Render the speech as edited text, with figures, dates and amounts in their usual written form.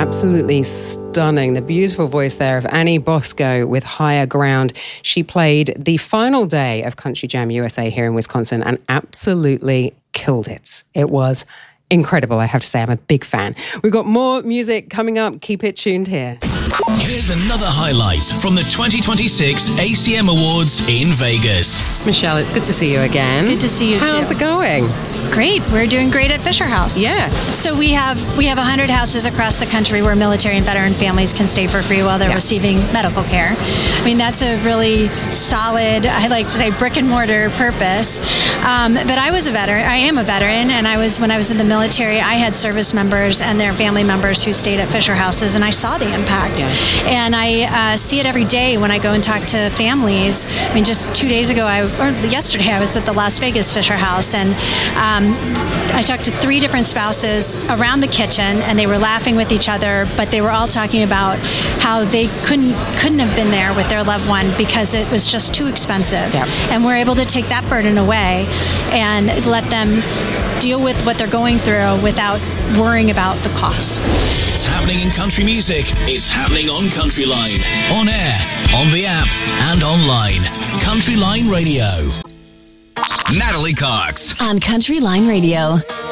Absolutely stunning. The beautiful voice there of Annie Bosco with Higher Ground. She played the final day of Country Jam USA here in Wisconsin and absolutely killed it. It was incredible, I have to say. I'm a big fan. We've got more music coming up. Keep it tuned here. Here's another highlight from the 2026 ACM Awards in Vegas. Michelle, it's good to see you again. Good to see you too. How's it going? Great. We're doing great at Fisher House. Yeah. So we have 100 houses across the country where military and veteran families can stay for free while they're receiving medical care. I mean, that's a really solid, I like to say, brick and mortar purpose. But I was a veteran. I am a veteran, and when I was in the military, I had service members and their family members who stayed at Fisher Houses, and I saw the impact. Yeah. And I see it every day when I go and talk to families. I mean, just 2 days ago, yesterday, I was at the Las Vegas Fisher House, and I talked to 3 different spouses around the kitchen, and they were laughing with each other, but they were all talking about how they couldn't have been there with their loved one because it was just too expensive. Yep. And we're able to take that burden away and let them deal with what they're going through without worrying about the costs. It's happening in country music. It's happening on Countryline. On air, on the app, and online. Countryline Radio. Natalie Cox. On Countryline Radio.